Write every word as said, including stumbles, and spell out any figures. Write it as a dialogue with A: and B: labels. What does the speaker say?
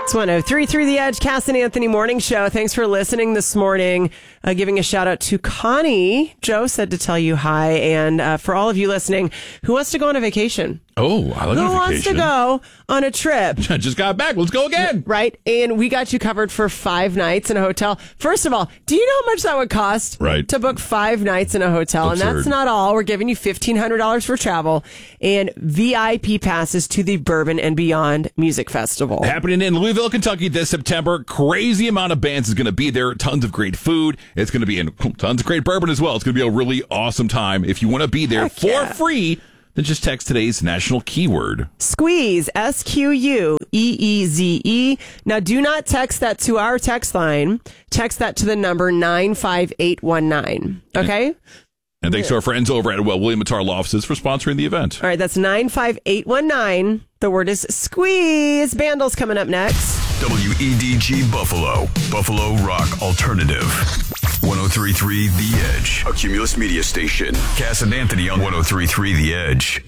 A: It's one oh three point three The Edge, Cass and Anthony Morning Show. Thanks for listening this morning. Uh, giving a shout out to Connie. Joe said to tell you hi. And uh, for all of you listening, who wants to go on a vacation?
B: Oh, I like
A: Who
B: a vacation.
A: wants to go on a trip?
B: I just got back. Let's go again.
A: Right. And we got you covered for five nights in a hotel. First of all, do you know how much that would cost
B: right.
A: to book five nights in a hotel?
B: Absurd.
A: And that's not all. We're giving you fifteen hundred dollars for travel and V I P passes to the Bourbon and Beyond Music Festival.
B: Happening in Louisville, Kentucky this September. Crazy amount of bands is going to be there. Tons of great food. It's going to be in tons of great bourbon as well. It's going to be a really awesome time. If you want to be there
A: Heck
B: for
A: yeah.
B: free, then just text today's national keyword.
A: Squeeze, S Q U E E Z E. Now, do not text that to our text line. Text that to the number nine five eight one nine. Okay?
B: And thanks to our friends over at well, William Mattar Law Offices for sponsoring the event.
A: All right, that's nine five eight one nine. The word is squeeze. Bandle's coming up next.
C: W E D G Buffalo, Buffalo Rock Alternative. one oh three point three The Edge, a Cumulus media station. Cass and Anthony on one oh three point three The Edge.